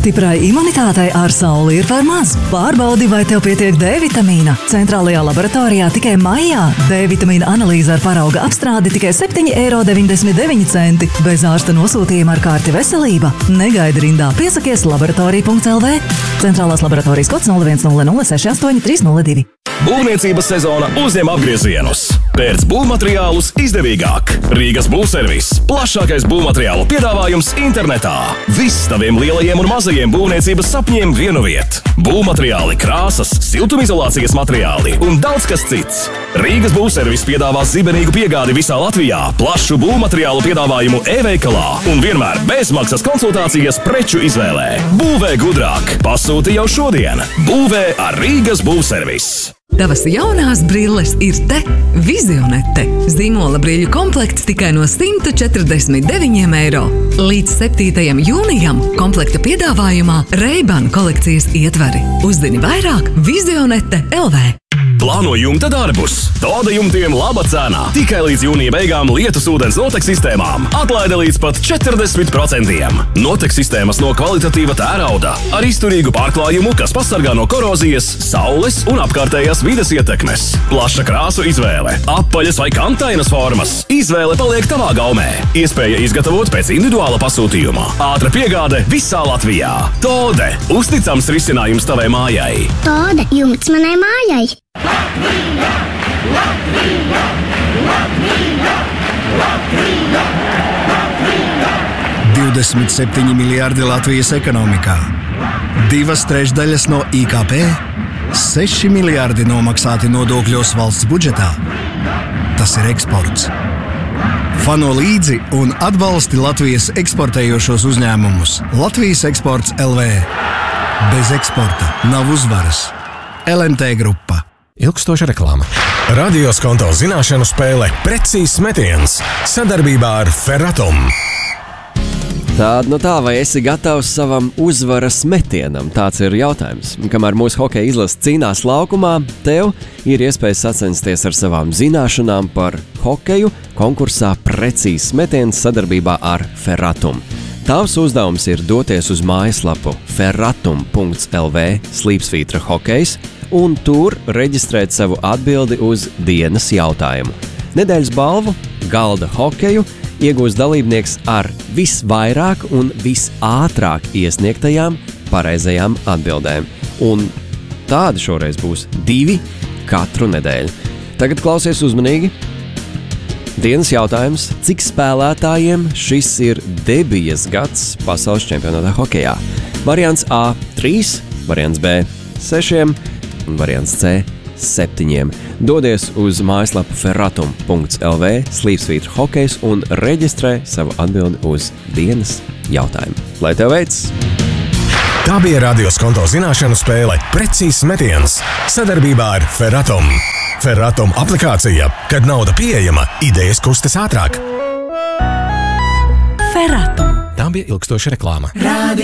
Stiprai imunitātei ar sauli ir par maz. Pārbaudi, vai tev pietiek D-vitamīna. Centrālajā laboratorijā tikai maijā D-vitamīna analīze ar parauga apstrādi tikai 7,99 €. Bez ārsta nosūtījuma ar kārti veselība. Negaidi rindā, piesakies laboratorija.lv. Centrālās laboratorijas kods 0100683002. Būvniecības sezona uzņem apgriezienus. Pērc būvmateriālus izdevīgāk. Rīgas būvservis – plašākais būvmateriālu piedāvājums internetā. Viss taviem lielajiem un mazajiem būvniecības sapņiem vienu vietu. Būvmateriāli, krāsas, siltumizolācijas materiāli un daudz kas cits. Rīgas būvservis piedāvā zibenīgu piegādi visā Latvijā, plašu būvmateriālu piedāvājumu e-veikalā un vienmēr bezmaksas konsultācijas preču izvēlē. Būvē gudrāk. Pasūti jau šodien. Būvē ar Rīgas būvservis. Tavas jaunās brilles ir te. Vizionete. Zīmola brīļu komplekts tikai no 149 €. Līdz 7. jūnijam komplekta piedāvājumā Ray-Ban kolekcijas ietvari. Uzzini vairāk Vizionete LV. Plāno jumta darbus. Toda jumtiem laba cena. Tikai līdz jūnija beigām lietus ūdens notek sistēmām. Atlaide līdz pat 40%. Notek sistēmas no kvalitatīva tērauda ar izturīgu pārklājumu, kas pasargā no korozijas, saules un apkārtējās vides ietekmes. Plaša krāsu izvēle. Apaļas vai kantainas formas. Izvēle paliek tavā gaumē. Iespēja izgatavot pēc individuāla pasūtījuma. Ātra piegāde visā Latvijā. Tode. Uzticams risinājums tavai mājai. Tode. Jumts manai mājai. Latvija! Latvija! Latvija! Latvija! Latvija! 27 miljardi Latvijas ekonomikā. 2/3 no IKP, 6 miljardi nomaksāti nodokļos valsts budžetā. Tas ir eksports. Fano līdzi un atbalsti Latvijas eksportējošos uzņēmumus. Latvijas eksports LV. Bez eksporta nav uzvaras. LMT grupa. Ilgstoša reklāma. Radios konto zināšanu spēle Precīzs metiens sadarbībā ar Ferratum. Tā, vai esi gatavs savam uzvaras metienam? Tāds ir jautājums. Kamēr mūsu hokeja izlase cīnās laukumā, tev ir iespējas sacensties ar savām zināšanām par hokeju konkursā Precīzs metiens sadarbībā ar Ferratum. Tavs uzdevums ir doties uz mājaslapu ferratum.lv/slīpsvītra hokejs un tur reģistrēt savu atbildi uz dienas jautājumu. Nedēļas balvu Galda hokeju iegūs dalībnieks ar visvairāk un visātrāk iesniegtajām pareizajām atbildēm. Un tādi šoreiz būs 2 katru nedēļu. Tagad klausies uzmanīgi. Dienas jautājums, cik spēlētājiem šis ir debijas gads pasaules čempionātā hokejā? Variants A – 3, variants B – 6 un variants C – 7. Dodies uz mājaslapu ferratum.lv/slīpsvītra hokejs un reģistrē savu atbildi uz dienas jautājumu. Lai tev veids! Tā bija radios konto zināšanu spēle Precīzs metiens sadarbībā ar Ferratum. Ferratum aplikācija, kad nauda pieejama, idejas kustas ātrāk. Ferratum. Tā bija ilgstoša reklāma.